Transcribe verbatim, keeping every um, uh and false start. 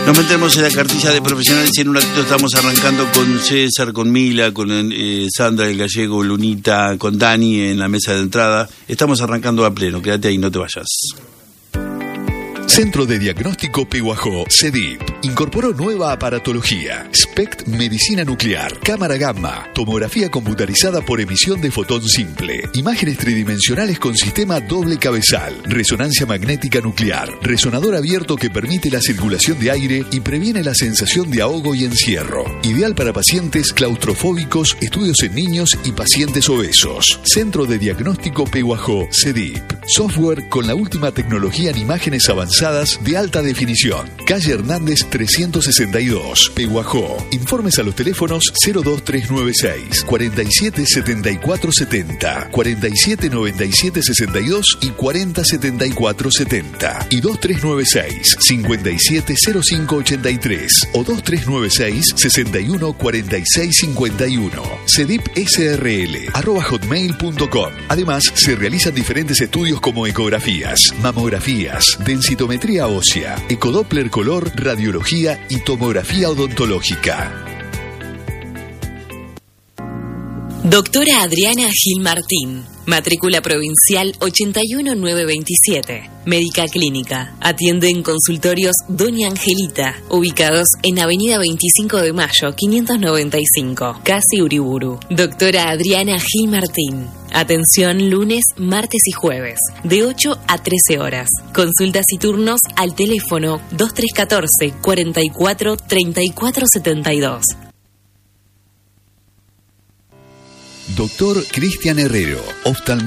Nos metemos en la cartilla de profesionales y en un ratito estamos arrancando con César, con Mila, con eh, Sandra, el gallego, Lunita, con Dani en la mesa de entrada. Estamos arrancando a pleno, quédate ahí, no te vayas. Centro de Diagnóstico Pehuajó, CEDIP, incorporó nueva aparatología, SPECT Medicina Nuclear, cámara gamma, tomografía computarizada por emisión de fotón simple, imágenes tridimensionales con sistema doble cabezal, resonancia magnética nuclear, resonador abierto que permite la circulación de aire y previene la sensación de ahogo y encierro, ideal para pacientes claustrofóbicos, estudios en niños y pacientes obesos. Centro de Diagnóstico Pehuajó, CEDIP, software con la última tecnología en imágenes avanzadas de alta definición. Calle Hernández trescientos sesenta y dos, Pehuajó. Informes a los teléfonos cero dos tres nueve seis, cuarenta y siete setenta y cuatro setenta, cuarenta y siete noventa y siete sesenta y dos y cuarenta setenta y cuatro setenta y dos tres nueve seis, cincuenta y siete cero cinco ochenta y tres o dos tres nueve seis, sesenta y uno cuarenta y seis cincuenta y uno. cedipsrl arroba hotmail punto com. Además, se realizan diferentes estudios como ecografías, mamografías, densitometría ósea, ecodoppler color, radiología y tomografía odontológica. Doctora Adriana Gil Martín, matrícula provincial ochenta y uno mil novecientos veintisiete, médica clínica. Atiende en consultorios Doña Angelita, ubicados en Avenida veinticinco de Mayo, quinientos noventa y cinco, Casi Uriburu. Doctora Adriana Gil Martín. Atención lunes, martes y jueves, de ocho a trece horas. Consultas y turnos al teléfono dos tres uno cuatro, cuarenta y cuatro, treinta y cuatro setenta y dos. Doctor Cristian Herrero, oftalmólogo.